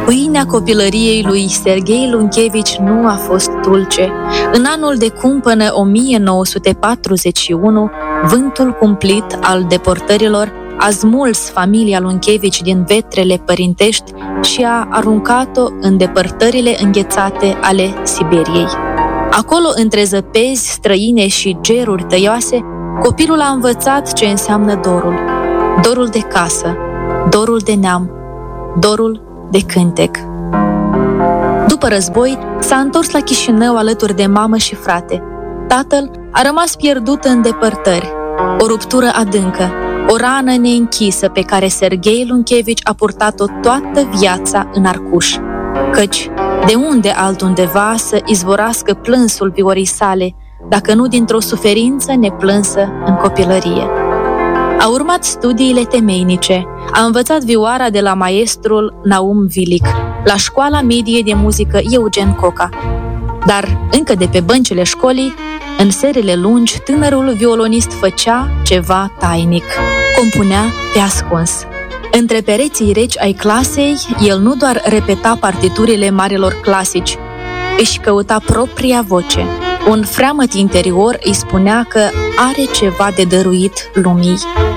Pâinea copilăriei lui Serghei Lunchevici nu a fost dulce. În anul de cumpănă 1941, vântul cumplit al deportărilor a smuls familia Lunchevici din Vetrele părintești și a aruncat-o în depărtările înghețate ale Siberiei. Acolo, între zăpezi străine și geruri tăioase, copilul a învățat ce înseamnă dorul. Dorul de casă, dorul de neam, dorul de cântec. După război, s-a întors la Chișinău alături de mamă și frate. Tatăl a rămas pierdut în depărtări. O ruptură adâncă, o rană neînchisă pe care Serghei Lunchevici a purtat-o toată viața în arcuș. Căci, de unde altundeva să izvorască plânsul viorii sale, dacă nu dintr-o suferință neplânsă în copilărie? A urmat studiile temeinice, a învățat vioara de la maestrul Naum Vilic, la școala medie de muzică Eugen Coca. Dar, încă de pe băncile școlii, în serele lungi, tânărul violonist făcea ceva tainic. Compunea pe ascuns. Între pereții reci ai clasei, el nu doar repeta partiturile marilor clasici, își căuta propria voce. Un freamăt interior îi spunea că are ceva de dăruit lumii.